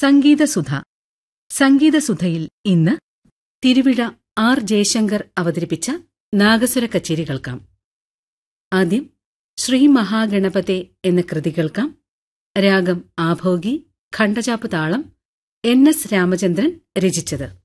സംഗീതസുധ. സംഗീതസുധയിൽ ഇന്ന് തിരുവിഴ ആർ ജയശങ്കർ അവതരിപ്പിച്ച നാഗസ്വര കച്ചേരി കേൾക്കാം. ആദ്യം ശ്രീ മഹാഗണപതേ എന്ന കൃതി കേൾക്കാം. രാഗം ആഭോഗി, ഖണ്ഡചാപ്പ് താളം, NS രാമചന്ദ്രൻ രചിച്ചത്.